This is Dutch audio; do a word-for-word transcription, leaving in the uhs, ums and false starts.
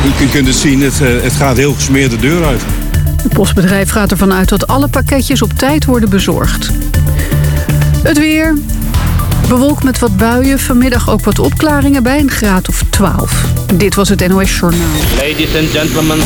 Je kunt het zien, het, het gaat heel gesmeerd de deur uit. Het postbedrijf gaat ervan uit dat alle pakketjes op tijd worden bezorgd. Het weer. Bewolkt met wat buien, vanmiddag ook wat opklaringen bij een graad of twaalf. Dit was het N O S Journaal. Ladies and gentlemen,